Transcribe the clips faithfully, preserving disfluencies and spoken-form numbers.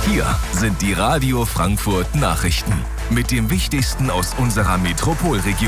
Hier sind die Radio Frankfurt Nachrichten mit dem Wichtigsten aus unserer Metropolregion.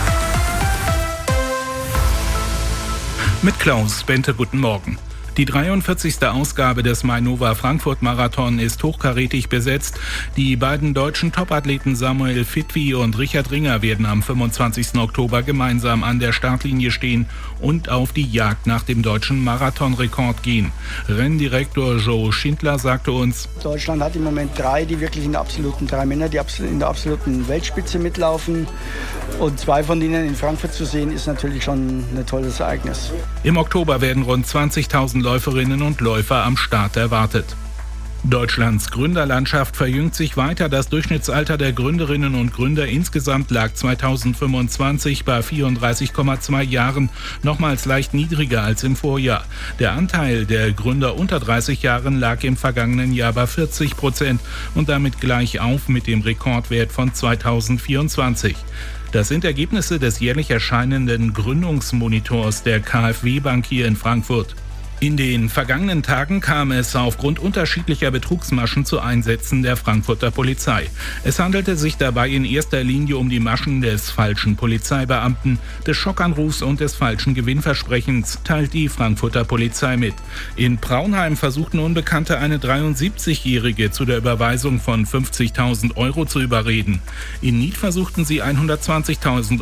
Mit Klaus Bente, guten Morgen. Die dreiundvierzigste Ausgabe des Mainova Frankfurt Marathon ist hochkarätig besetzt. Die beiden deutschen Topathleten Samuel Fitwi und Richard Ringer werden am fünfundzwanzigsten Oktober gemeinsam an der Startlinie stehen und auf die Jagd nach dem deutschen Marathonrekord gehen. Renndirektor Joe Schindler sagte uns: Deutschland hat im Moment drei, die wirklich in der absoluten, drei Männer, die in der absoluten Weltspitze mitlaufen. Und zwei von denen in Frankfurt zu sehen, ist natürlich schon ein tolles Ereignis. Im Oktober werden rund zwanzigtausend Läuferinnen und Läufer am Start erwartet. Deutschlands Gründerlandschaft verjüngt sich weiter. Das Durchschnittsalter der Gründerinnen und Gründer insgesamt lag zweitausendfünfundzwanzig bei vierunddreißig Komma zwei Jahren, nochmals leicht niedriger als im Vorjahr. Der Anteil der Gründer unter dreißig Jahren lag im vergangenen Jahr bei vierzig Prozent und damit gleich auf mit dem Rekordwert von zweitausendvierundzwanzig. Das sind Ergebnisse des jährlich erscheinenden Gründungsmonitors der KfW-Bank hier in Frankfurt. In den vergangenen Tagen kam es aufgrund unterschiedlicher Betrugsmaschen zu Einsätzen der Frankfurter Polizei. Es handelte sich dabei in erster Linie um die Maschen des falschen Polizeibeamten, des Schockanrufs und des falschen Gewinnversprechens, teilt die Frankfurter Polizei mit. In Praunheim versuchten Unbekannte eine dreiundsiebzigjährige zu der Überweisung von fünfzigtausend Euro zu überreden. In Nied versuchten sie hundertzwanzigtausend